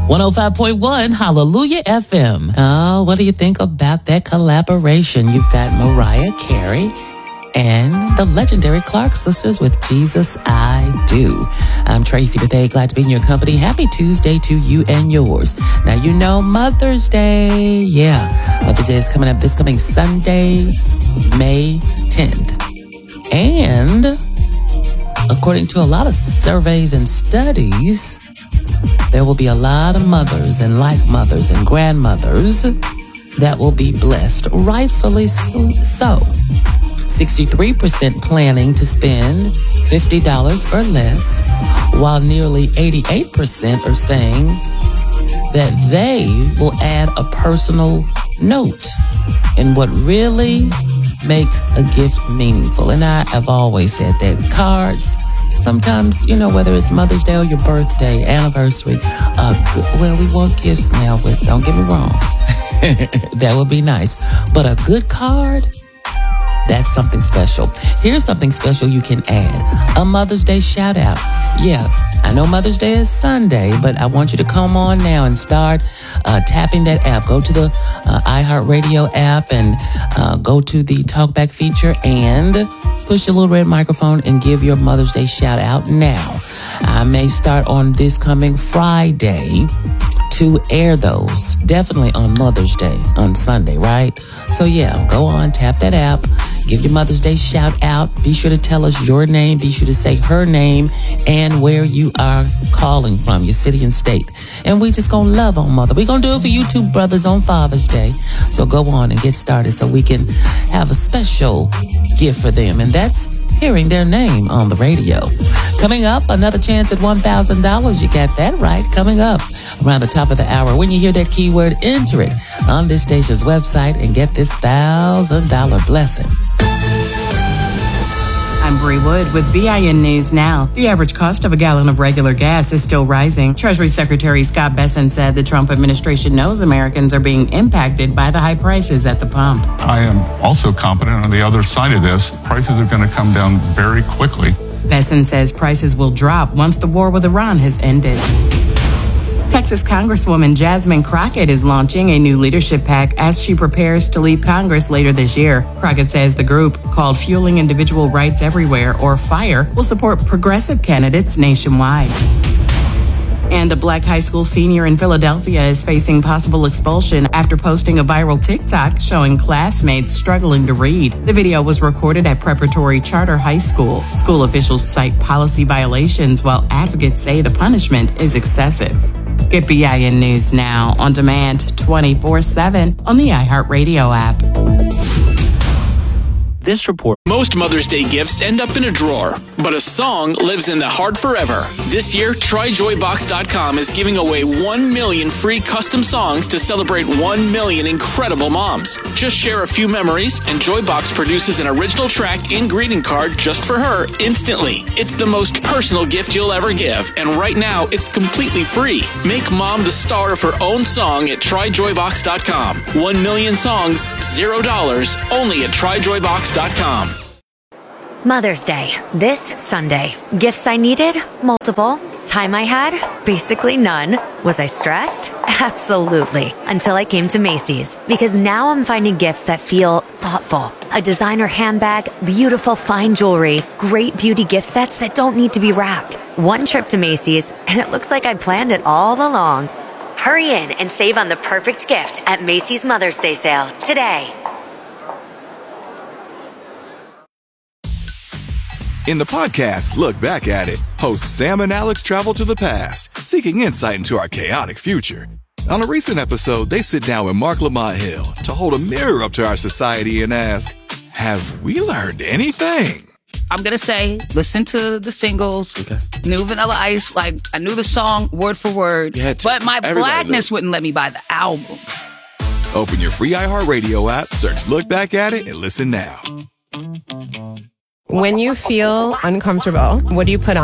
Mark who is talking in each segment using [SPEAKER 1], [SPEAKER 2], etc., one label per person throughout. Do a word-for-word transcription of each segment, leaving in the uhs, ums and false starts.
[SPEAKER 1] one oh five point one Hallelujah F M. Oh, what do you think about that collaboration? You've got Mariah Carey and the legendary Clark sisters with Jesus I Do. I'm Tracy Bethea, glad to be in your company. Happy Tuesday to you and yours. Now, you know Mother's Day. Yeah, Mother's Day is coming up this coming Sunday, May tenth. And according to a lot of surveys and studies, there will be a lot of mothers and like mothers and grandmothers that will be blessed, rightfully so. sixty-three percent planning to spend fifty dollars or less, while nearly eighty-eight percent are saying that they will add a personal note in what really makes a gift meaningful. And I have always said that cards, sometimes, you know, whether it's Mother's Day or your birthday, anniversary, uh, good, well, we want gifts now, but don't get me wrong. That would be nice. But a good card, that's something special. Here's something special you can add. A Mother's Day shout out. Yeah, I know Mother's Day is Sunday, but I want you to come on now and start uh, tapping that app. Go to the uh, iHeartRadio app and uh, go to the Talkback feature and push the little red microphone and give your Mother's Day shout out now. I may start on this coming Friday to air those, definitely on Mother's Day, on Sunday, right? So yeah, go on, tap that app, give your Mother's Day shout out. Be sure to tell us your name, be sure to say her name and where you are calling from, your city and state. And we just gonna love on Mother. We gonna do it for you two brothers on Father's Day. So go on and get started so we can have a special gift for them. And that's hearing their name on the radio. Coming up, another chance at one thousand dollars. You got that right. Coming up around the top of the hour. When you hear that keyword, enter it on this station's website and get this one thousand dollars blessing.
[SPEAKER 2] I'm Bree Wood with B I N News Now. The average cost of a gallon of regular gas is still rising. Treasury Secretary Scott Bessent said the Trump administration knows Americans are being impacted by the high prices at the pump.
[SPEAKER 3] I am also confident on the other side of this, prices are going to come down very quickly.
[SPEAKER 2] Bessent says prices will drop once the war with Iran has ended. Texas Congresswoman Jasmine Crockett is launching a new leadership pack as she prepares to leave Congress later this year. Crockett says the group, called Fueling Individual Rights Everywhere, or FIRE, will support progressive candidates nationwide. And a black high school senior in Philadelphia is facing possible expulsion after posting a viral TikTok showing classmates struggling to read. The video was recorded at Preparatory Charter High School. School officials cite policy violations, while advocates say the punishment is excessive. Get B I N News Now on demand twenty-four seven on the iHeartRadio app.
[SPEAKER 4] This report. Most Mother's Day gifts end up in a drawer, but a song lives in the heart forever. This year, Try Joy Box dot com is giving away one million free custom songs to celebrate one million incredible moms. Just share a few memories, and Joybox produces an original track and greeting card just for her instantly. It's the most personal gift you'll ever give, and right now, it's completely free. Make mom the star of her own song at Try Joy Box dot com. One million songs, zero dollars, only at Try Joy Box dot com.
[SPEAKER 5] Mother's Day, this Sunday. Gifts I needed? Multiple. Time I had? Basically none. Was I stressed? Absolutely. Until I came to Macy's. Because now I'm finding gifts that feel thoughtful. A designer handbag, beautiful fine jewelry, great beauty gift sets that don't need to be wrapped. One trip to Macy's, and it looks like I planned it all along. Hurry in and save on the perfect gift at Macy's Mother's Day sale today.
[SPEAKER 6] In the podcast, Look Back at It, hosts Sam and Alex travel to the past, seeking insight into our chaotic future. On a recent episode, they sit down with Mark Lamont Hill to hold a mirror up to our society and ask, have we learned anything?
[SPEAKER 7] I'm going to say, listen to the singles, okay. New Vanilla Ice, like, I knew the song word for word, but my Everybody blackness wouldn't let me buy the album.
[SPEAKER 6] Open your free iHeartRadio app, search Look Back at It, and listen now.
[SPEAKER 8] When you feel uncomfortable, what do you put on?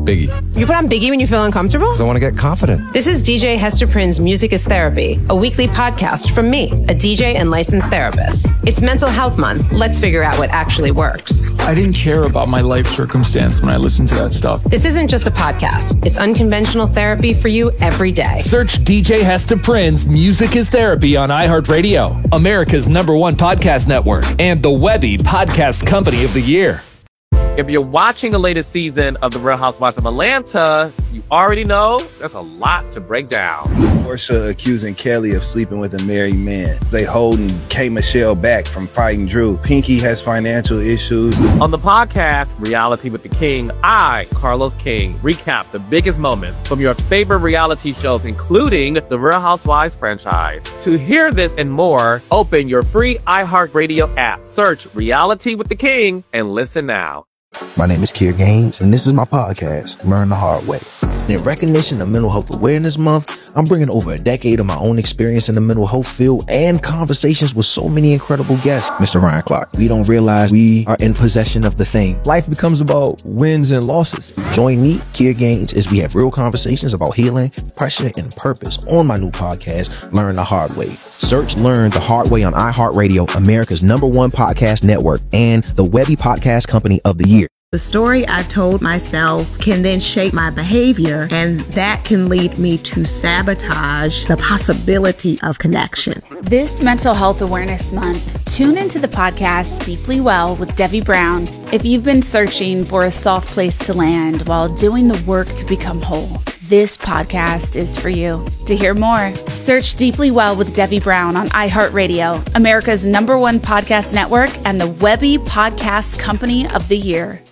[SPEAKER 8] Biggie.
[SPEAKER 9] You put on Biggie when you feel uncomfortable?
[SPEAKER 8] Because I want to get confident.
[SPEAKER 9] This is D J Hester Prynne's Music is Therapy, a weekly podcast from me, a D J and licensed therapist. It's Mental Health Month. Let's figure out what actually works.
[SPEAKER 10] I didn't care about my life circumstance when I listened to that stuff.
[SPEAKER 9] This isn't just a podcast. It's unconventional therapy for you every day.
[SPEAKER 11] Search D J Hester Prynne's Music is Therapy on iHeartRadio, America's number one podcast network, and the Webby Podcast Company of the Year.
[SPEAKER 12] If you're watching the latest season of The Real Housewives of Atlanta, you already know there's a lot to break down.
[SPEAKER 13] Porsha accusing Kelly of sleeping with a married man. They holding K. Michelle back from fighting Drew. Pinky has financial issues.
[SPEAKER 12] On the podcast, Reality with the King, I, Carlos King, recap the biggest moments from your favorite reality shows, including the Real Housewives franchise. To hear this and more, open your free iHeartRadio app, search Reality with the King, and listen now.
[SPEAKER 14] My name is Kier Gaines, and this is my podcast, Learn the Hard Way. In recognition of Mental Health Awareness Month, I'm bringing over a decade of my own experience in the mental health field and conversations with so many incredible guests. Mister Ryan Clark, we don't realize we are in possession of the thing. Life becomes about wins and losses. Join me, Kier Gaines, as we have real conversations about healing, pressure, and purpose on my new podcast, Learn the Hard Way. Search Learn the Hard Way on iHeartRadio, America's number one podcast network, and the Webby Podcast Company of the Year.
[SPEAKER 15] The story I told myself can then shape my behavior, and that can lead me to sabotage the possibility of connection.
[SPEAKER 16] This Mental Health Awareness Month, tune into the podcast Deeply Well with Debbie Brown. If you've been searching for a soft place to land while doing the work to become whole, this podcast is for you. To hear more, search Deeply Well with Debbie Brown on iHeartRadio, America's number one podcast network, and the Webby Podcast Company of the Year.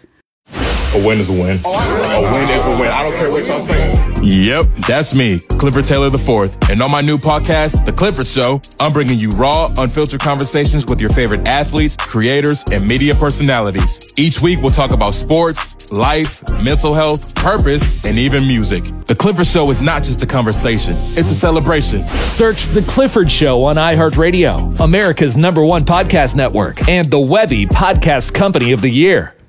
[SPEAKER 17] A win is a win. A win is a win. I don't care what y'all say.
[SPEAKER 18] Yep, that's me, Clifford Taylor the fourth. And on my new podcast, The Clifford Show, I'm bringing you raw, unfiltered conversations with your favorite athletes, creators, and media personalities. Each week, we'll talk about sports, life, mental health, purpose, and even music. The Clifford Show is not just a conversation, it's a celebration.
[SPEAKER 11] Search The Clifford Show on iHeartRadio, America's number one podcast network, and the Webby Podcast Company of the Year.